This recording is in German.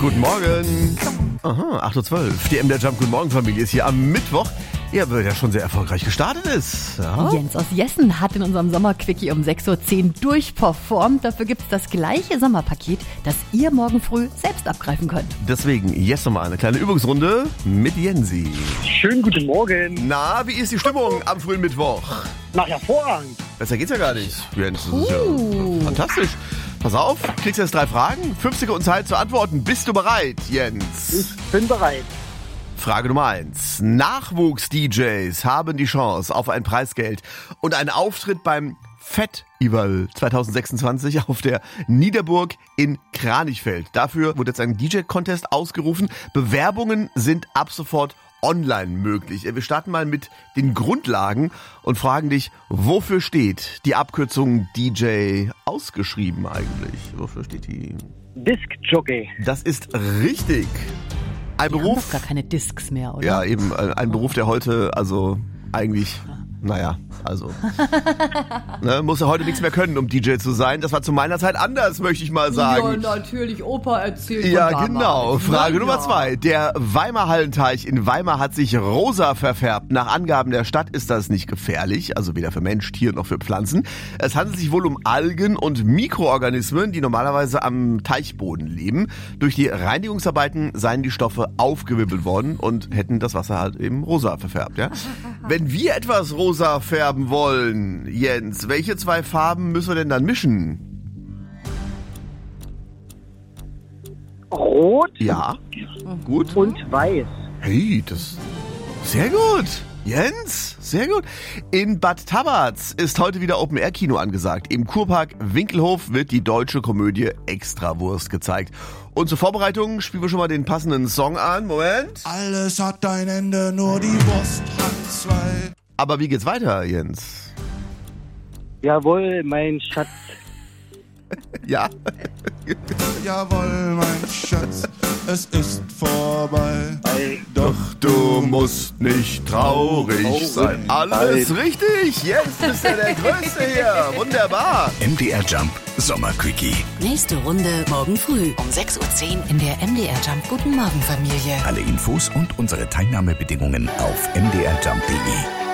Guten Morgen. Aha, 8.12 Uhr. Die MDR Jump Guten Morgen Familie ist hier am Mittwoch. Ja, weil der schon sehr erfolgreich gestartet ist. Ja. Jens aus Jessen hat in unserem Sommerquickie um 6.10 Uhr durchperformt. Dafür gibt es das gleiche Sommerpaket, das ihr morgen früh selbst abgreifen könnt. Deswegen jetzt nochmal eine kleine Übungsrunde mit Jensi. Schönen guten Morgen. Na, wie ist die Stimmung am frühen Mittwoch? Nach hervorragend. Besser geht's ja gar nicht, Jens. Das ist ja fantastisch. Pass auf, kriegst jetzt 3 Fragen. 5 Sekunden Zeit zu antworten. Bist du bereit, Jens? Ich bin bereit. Frage Nummer 1. Nachwuchs-DJs haben die Chance auf ein Preisgeld und einen Auftritt beim Festival 2026 auf der Niederburg in Kranichfeld. Dafür wurde jetzt ein DJ-Contest ausgerufen. Bewerbungen sind ab sofort online möglich. Wir starten mal mit den Grundlagen und fragen dich, wofür steht die Abkürzung DJ ausgeschrieben eigentlich? Wofür steht die? Disc-Jockey. Das ist richtig. Ein Wir haben Beruf. doch gar keine Discs mehr, oder? Ja, eben ein Beruf, der heute, also eigentlich, naja, also, ne, muss ja heute nichts mehr können, um DJ zu sein. Das war zu meiner Zeit anders, möchte ich mal sagen. Ja, natürlich. Opa erzählt Ja, von genau. damals. Frage Na Nummer ja. 2. Der Weimar Hallenteich in Weimar hat sich rosa verfärbt. Nach Angaben der Stadt ist das nicht gefährlich, also weder für Mensch, Tier noch für Pflanzen. Es handelt sich wohl um Algen und Mikroorganismen, die normalerweise am Teichboden leben. Durch die Reinigungsarbeiten seien die Stoffe aufgewirbelt worden und hätten das Wasser halt eben rosa verfärbt. Ja? Wenn wir etwas rosa färben wollen, Jens, welche 2 Farben müssen wir denn dann mischen? Rot Ja, gut. und weiß. Hey, das sehr gut. Jens, sehr gut. In Bad Tabatz ist heute wieder Open-Air-Kino angesagt. Im Kurpark Winkelhof wird die deutsche Komödie Extrawurst gezeigt. Und zur Vorbereitung spielen wir schon mal den passenden Song an. Moment. Alles hat ein Ende, nur die Wurst hat 2. Aber wie geht's weiter, Jens? Jawohl, mein Schatz. Ja? Jawohl, mein Schatz, es ist vorbei. Doch du musst nicht traurig sein. Alles richtig. Jens, bist ja der Größte hier. Wunderbar. MDR Jump Sommerquickie. Nächste Runde morgen früh um 6.10 Uhr in der MDR Jump Guten Morgen Familie. Alle Infos und unsere Teilnahmebedingungen auf mdrjump.de.